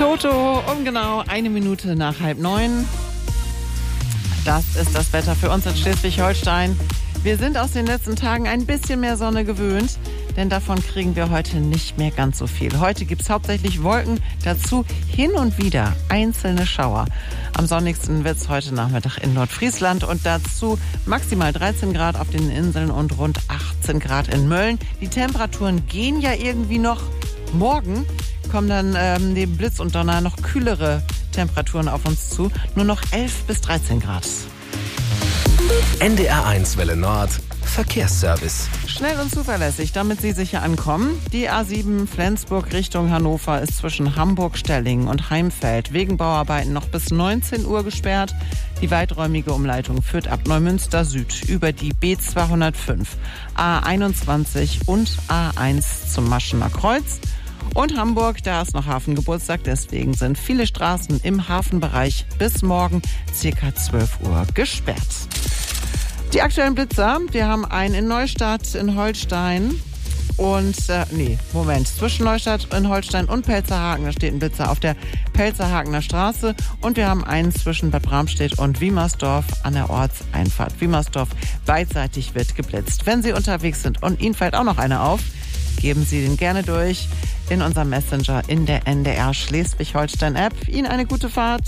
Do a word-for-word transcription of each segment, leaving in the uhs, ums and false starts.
Toto um genau eine Minute nach halb neun. Das ist das Wetter für uns in Schleswig-Holstein. Wir sind aus den letzten Tagen ein bisschen mehr Sonne gewöhnt, denn davon kriegen wir heute nicht mehr ganz so viel. Heute gibt es hauptsächlich Wolken, dazu hin und wieder einzelne Schauer. Am sonnigsten wird es heute Nachmittag in Nordfriesland und dazu maximal dreizehn Grad auf den Inseln und rund achtzehn Grad in Mölln. Die Temperaturen gehen ja irgendwie noch. Morgen kommen dann ähm, neben Blitz und Donner noch kühlere Temperaturen auf uns zu. Nur noch elf bis dreizehn Grad. N D R eins Welle Nord Verkehrsservice. Schnell und zuverlässig, damit Sie sicher ankommen. Die A sieben Flensburg Richtung Hannover ist zwischen Hamburg-Stellingen und Heimfeld wegen Bauarbeiten noch bis neunzehn Uhr gesperrt. Die weiträumige Umleitung führt ab Neumünster Süd über die B zweihundertfünf, A einundzwanzig und A eins zum Maschener Kreuz. Und Hamburg, da ist noch Hafengeburtstag, deswegen sind viele Straßen im Hafenbereich bis morgen ca. zwölf Uhr gesperrt. Die aktuellen Blitzer, wir haben einen in Neustadt in Holstein und, äh, nee, Moment, zwischen Neustadt in Holstein und Pelzerhaken, da steht ein Blitzer auf der Pelzerhakener Straße und wir haben einen zwischen Bad Bramstedt und Wiemersdorf an der Ortseinfahrt. Wiemersdorf, beidseitig wird geblitzt. Wenn Sie unterwegs sind und Ihnen fällt auch noch einer auf, geben Sie den gerne durch in unserem Messenger in der N D R Schleswig-Holstein-App. Ihnen eine gute Fahrt.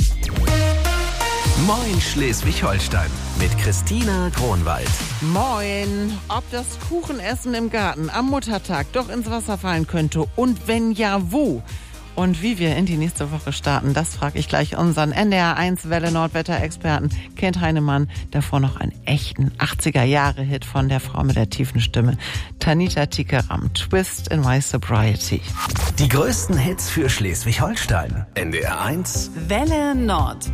Moin Schleswig-Holstein mit Christina Kronwald. Moin. Ob das Kuchenessen im Garten am Muttertag doch ins Wasser fallen könnte und wenn ja, wo? Und wie wir in die nächste Woche starten, das frage ich gleich unseren N D R eins Welle Nordwetter-Experten Kent Heinemann. Davor noch einen echten achtziger-Jahre-Hit von der Frau mit der tiefen Stimme, Tanita Tikaram, Twist in My Sobriety. Die größten Hits für Schleswig-Holstein. N D R eins Welle Nord.